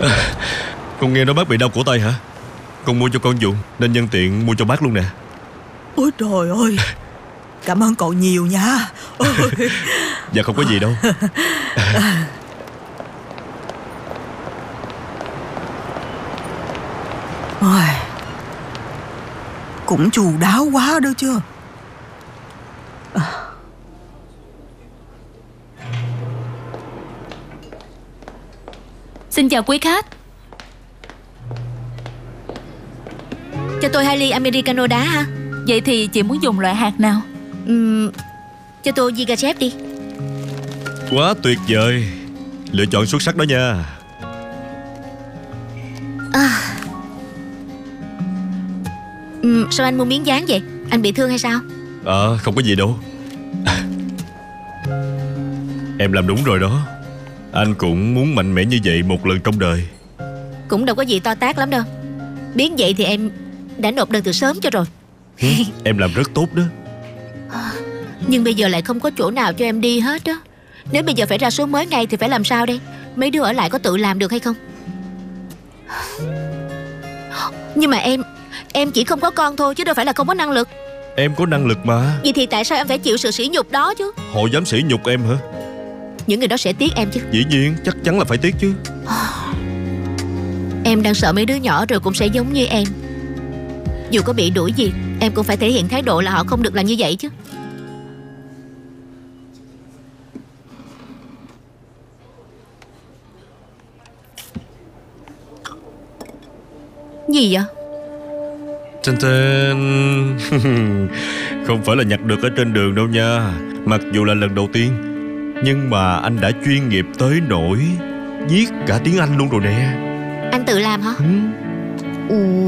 Con nghe nói bác bị đau cổ tay hả? Con mua cho con dùng nên nhân tiện mua cho bác luôn nè. Ôi trời ơi, cảm ơn cậu nhiều nha. Dạ không có gì đâu. Ôi, cũng chu đáo quá đó chứ. Xin chào quý khách. Cho tôi 2 ly Americano đá ha. Vậy thì chị muốn dùng loại hạt nào? Cho tôi Giga đi. Quá tuyệt vời. Lựa chọn xuất sắc đó nha. Sao anh mua miếng dán vậy? Anh bị thương hay sao? Không có gì đâu. Em làm đúng rồi đó. Anh cũng muốn mạnh mẽ như vậy một lần trong đời. Cũng đâu có gì to tát lắm đâu. Biết vậy thì em đã nộp đơn từ sớm cho rồi. Em làm rất tốt đó. Nhưng bây giờ lại không có chỗ nào cho em đi hết á. Nếu bây giờ phải ra số mới ngay thì phải làm sao đây? Mấy đứa ở lại có tự làm được hay không? Nhưng mà em chỉ không có con thôi chứ đâu phải là không có năng lực. Em có năng lực mà. Vậy thì tại sao em phải chịu sự sỉ nhục đó chứ? Họ dám sỉ nhục em hả? Những người đó sẽ tiếc em chứ. Dĩ nhiên, chắc chắn là phải tiếc chứ. Em đang sợ mấy đứa nhỏ rồi cũng sẽ giống như em. Dù có bị đuổi việc, em cũng phải thể hiện thái độ là họ không được làm như vậy chứ. Gì vậy? Tên tên. Không phải là nhặt được ở trên đường đâu nha. Mặc dù là lần đầu tiên, nhưng mà anh đã chuyên nghiệp tới nỗi viết cả tiếng Anh luôn rồi nè. Anh tự làm hả? Ừ. Ủa,